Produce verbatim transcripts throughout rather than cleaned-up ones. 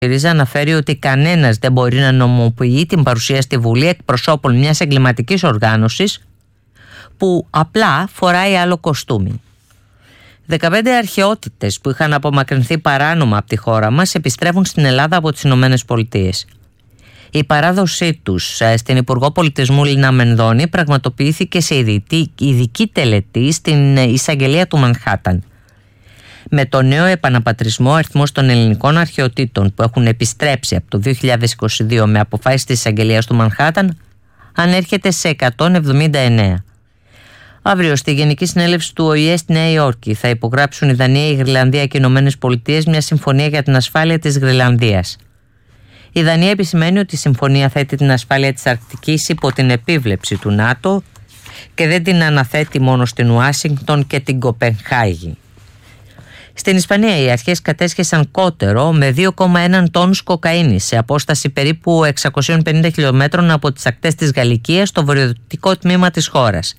ΣΥΡΙΖΑ αναφέρει ότι κανένας δεν μπορεί να νομοποιεί την παρουσία στη Βουλή εκπροσώπων μιας εγκληματικής οργάνωσης που απλά φοράει άλλο κοστούμι. δεκαπέντε αρχαιότητες που είχαν απομακρυνθεί παράνομα από τη χώρα μας επιστρέφουν στην Ελλάδα από τις Ηνωμένες Πολιτείες. Η παράδοσή τους στην Υπουργό Πολιτισμού Λίνα Μενδώνη πραγματοποιήθηκε σε ειδική τελετή στην εισαγγελία του Μανχάταν. Με το νέο επαναπατρισμό, ο αριθμός των ελληνικών αρχαιοτήτων που έχουν επιστρέψει από το δύο χιλιάδες είκοσι δύο με αποφάσεις της εισαγγελίας του Μανχάταν ανέρχεται σε εκατόν εβδομήντα εννέα. Αύριο στη Γενική Συνέλευση του Ο Η Ε στη Νέα Υόρκη θα υπογράψουν η Δανία, η Γρυλανδία και οι Ηνωμένες Πολιτείες μια συμφωνία για την ασφάλεια της Γρυλανδίας. Η Δανία επισημαίνει ότι η συμφωνία θέτει την ασφάλεια της Αρκτικής υπό την επίβλεψη του ΝΑΤΟ και δεν την αναθέτει μόνο στην Ουάσιγκτον και την Κοπενχάγη. Στην Ισπανία οι αρχές κατέσχεσαν κότερο με δύο κόμμα ένα τόνους κοκαίνης σε απόσταση περίπου εξακόσιες πενήντα χιλιόμετρων από τις ακτές της Γαλλικίας στο βορειοδυτικό τμήμα της χώρας.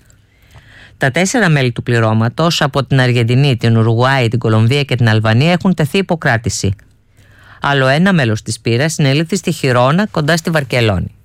Τα τέσσερα μέλη του πληρώματος από την Αργεντινή, την Ουρουγουάη, την Κολομβία και την Αλβανία έχουν τεθεί υποκράτηση. Άλλο ένα μέλος της πύρας συνελήφθη στη Χιρόνα κοντά στη Βαρκελόνη.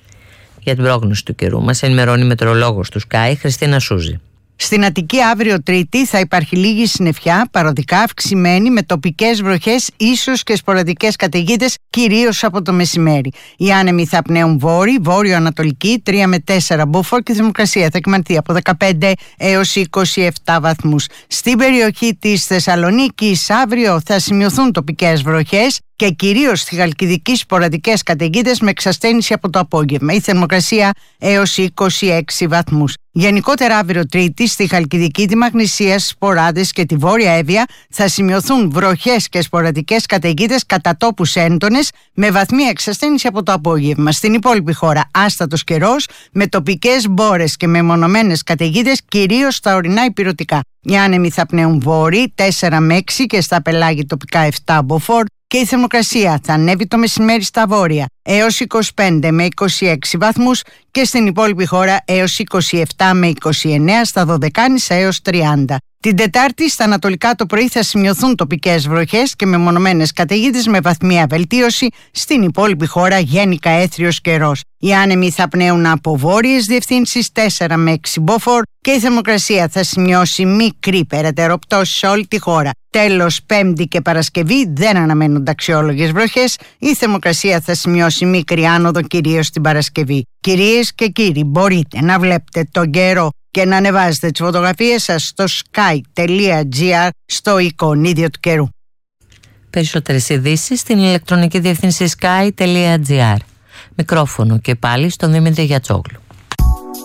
Για την πρόγνωση του καιρού μας ενημερώνει η μετεωρολόγος του Sky, Χριστίνα Σούζη. Στην Αττική αύριο Τρίτη θα υπάρχει λίγη συννεφιά, παροδικά αυξημένη με τοπικές βροχές, ίσως και σποραδικές καταιγίδες, κυρίως από το μεσημέρι. Οι άνεμοι θα πνέουν βόρειοι, βόρειο-ανατολική, τρία με τέσσερα μποφόρ και η θερμοκρασία θα κυμανθεί από δεκαπέντε έως είκοσι επτά βαθμούς. Στην περιοχή της Θεσσαλονίκης αύριο θα σημειωθούν τοπικές βροχές και κυρίως στη Χαλκιδική σποραδικές καταιγίδες με εξασθένηση από το απόγευμα. Η θερμοκρασία έως είκοσι έξι βαθμούς. Γενικότερα αύριο Τρίτη στη Χαλκιδική, τη Μαγνησία, Σποράδες και τη Βόρεια Εύβοια θα σημειωθούν βροχές και σποραδικές καταιγίδες κατά τόπους έντονες με βαθμία εξασθένηση από το απόγευμα. Στην υπόλοιπη χώρα άστατος καιρός με τοπικές μπόρες και μεμονωμένες καταιγίδες κυρίως στα ορεινά ηπειρωτικά. Οι άνεμοι θα πνέουν βόρειοι τέσσερα με έξι και στα πελάγη τοπικά επτά μποφόρ. Και η θερμοκρασία θα ανέβει το μεσημέρι στα βόρεια έως είκοσι πέντε με είκοσι έξι βαθμούς και στην υπόλοιπη χώρα έως είκοσι επτά με είκοσι εννέα, στα Δωδεκάνησα έως τριάντα. Την Τετάρτη στα ανατολικά το πρωί θα σημειωθούν τοπικές βροχές και μεμονωμένες καταιγίδες με βαθμία βελτίωση. Στην υπόλοιπη χώρα γενικά έθριος καιρός. Οι άνεμοι θα πνέουν από βόρειες διευθύνσεις τέσσερα με έξι μποφόρ και η θερμοκρασία θα σημειώσει μικρή περαιτέρω πτώση σε όλη τη χώρα. Τέλος, Πέμπτη και Παρασκευή δεν αναμένονται αξιόλογες βροχές. Η θερμοκρασία θα σημειώσει μικρή άνοδο κυρίως την Παρασκευή. Κυρίες και κύριοι, μπορείτε να βλέπετε τον καιρό και να ανεβάζετε τις φωτογραφίες σας στο sky τελεία gr στο εικονίδιο του καιρού. Περισσότερες ειδήσεις στην ηλεκτρονική διεύθυνση sky τελεία gr. Μικρόφωνο και πάλι στον Δημήτρη Γιατσόγλου.